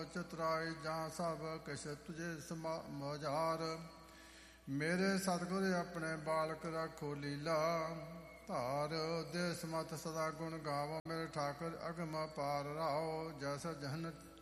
ਚਤੁਰਾਈ ਜਾਂ ਸਭ ਕਿਛ ਤੁਝੇ ਮੋਜਾਰ। ਮੇਰੇ ਸਤਿਗੁਰ ਆਪਣੇ ਬਾਲਕ ਰੱਖੋ ਲੀਲਾ ਧਾਰ। ਦੇਸ ਮਤ ਸਦਾ ਗੁਣ ਗਾਵੋ ਮੇਰੇ ਠਾਕੁਰ ਅਗਮ ਪਾਰ ਰਾਓ। ਜੈਸਾ ਜਹਨ